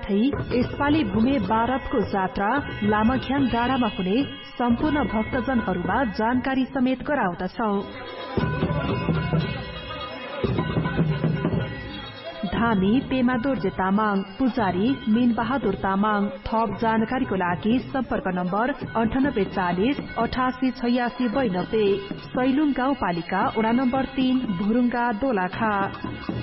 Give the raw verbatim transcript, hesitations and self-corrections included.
साथै यसपालि भूमे बारतको जात्रा लामख्याङ डाँडामा हुने सम्पूर्ण भक्तजनहरूमा जानकारी समेत गराउँदछौ। धामी पेमा दोर्जे तामाङ, पुजारी मीन बहादुर तामाङ। थप जानकारीको लागि सम्पर्क नम्बर अन्ठानब्बे चालिस अठासी छयासी बयानब्बे। सैलुङ गाउँपालिका वडा नम्बर तीन भुरुङ्गा दोलाखा।